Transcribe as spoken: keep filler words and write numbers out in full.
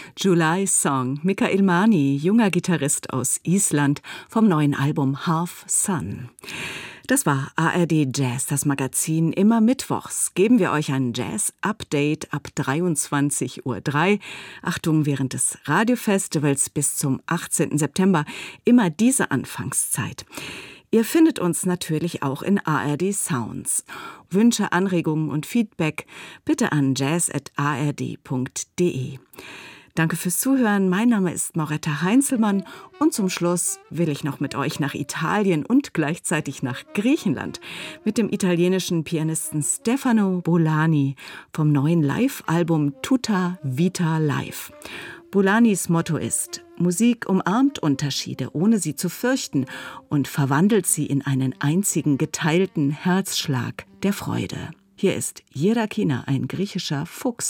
July Song, Mikael Mani, junger Gitarrist aus Island, vom neuen Album Half Sun. Das war A R D Jazz, das Magazin. Immer mittwochs geben wir euch ein Jazz-Update ab dreiundzwanzig Uhr drei. Achtung, während des Radiofestivals bis zum achtzehnten September immer diese Anfangszeit. Ihr findet uns natürlich auch in A R D Sounds. Wünsche, Anregungen und Feedback bitte an jazz at a r d punkt d e. Danke fürs Zuhören. Mein Name ist Moretta Heinzelmann und zum Schluss will ich noch mit euch nach Italien und gleichzeitig nach Griechenland mit dem italienischen Pianisten Stefano Bollani vom neuen Live-Album Tutta Vita Live. Bollanis Motto ist: Musik umarmt Unterschiede, ohne sie zu fürchten, und verwandelt sie in einen einzigen geteilten Herzschlag der Freude. Hier ist Jirakina, ein griechischer Fuchs.